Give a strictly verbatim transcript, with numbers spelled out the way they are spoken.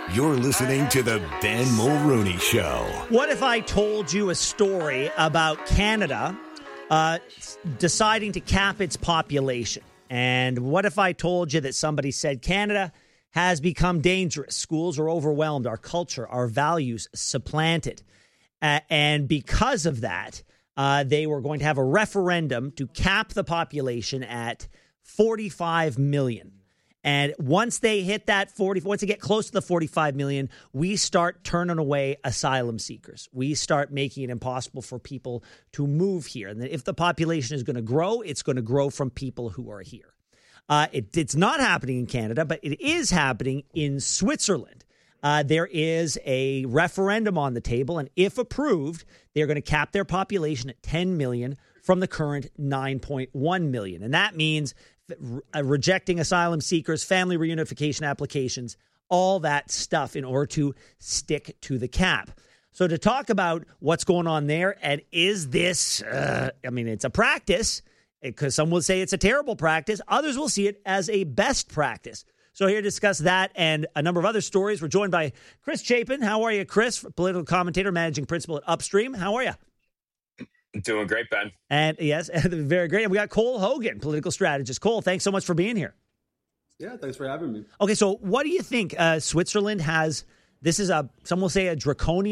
You're listening to the Ben Mulrooney Show. What if I told you a story about Canada uh, deciding to cap its population? And what if I told you that somebody said Canada has become dangerous, schools are overwhelmed, our culture, our values supplanted. Uh, and because of that, uh, they were going to have a referendum to cap the population at forty-five million. And once they hit that forty, once they get close to the forty-five million, we start turning away asylum seekers. We start making it impossible for people to move here. And if the population is going to grow, it's going to grow from people who are here. Uh, it, it's not happening in Canada, but it is happening in Switzerland. Uh, there is a referendum on the table, and if approved, they're going to cap their population at ten million from the current nine point one million. And that means re- rejecting asylum seekers, family reunification applications, all that stuff in order to stick to the cap. So to talk about what's going on there, and is this, uh, I mean, it's a practice, because some will say it's a terrible practice. Others will see it as a best practice. So here to discuss that and a number of other stories, we're joined by Chris Chapin. How are you, Chris? Political commentator, managing principal at Upstream. How are you? Doing great, Ben. And yes, very great. And we got Cole Hogan, political strategist. Cole, thanks so much for being here. Yeah, thanks for having me. Okay, so what do you think? Uh, Switzerland has, this is a, some will say a draconian